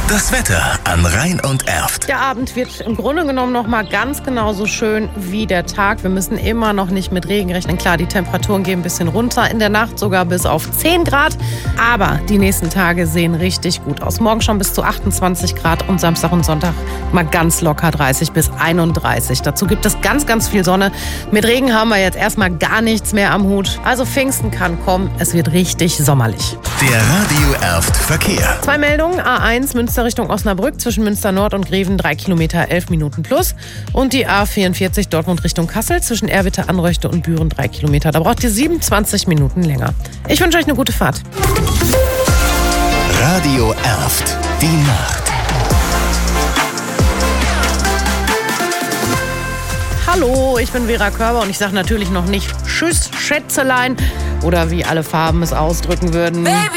Das Wetter an Rhein und Erft. Der Abend wird im Grunde genommen noch mal ganz genauso schön wie der Tag. Wir müssen immer noch nicht mit Regen rechnen. Klar, die Temperaturen gehen ein bisschen runter. In der Nacht sogar bis auf 10 Grad. Aber die nächsten Tage sehen richtig gut aus. Morgen schon bis zu 28 Grad und Samstag und Sonntag mal ganz locker 30 bis 31. Dazu gibt es ganz, ganz viel Sonne. Mit Regen haben wir jetzt erstmal gar nichts mehr am Hut. Also Pfingsten kann kommen. Es wird richtig sommerlich. Der Radio Erft Verkehr. 2 Meldungen. A1 Münster Richtung Osnabrück zwischen Münster Nord und Greven 3 Kilometer 11 Minuten plus. Und die A44 Dortmund Richtung Kassel zwischen Erwitte, Anröchte und Büren 3 Kilometer. Da braucht ihr 27 Minuten länger. Ich wünsche euch eine gute Fahrt. Radio Erft. Die Nacht. Hallo, ich bin Vera Körber und ich sage natürlich noch nicht Tschüss, Schätzelein oder wie alle Farben es ausdrücken würden. Baby.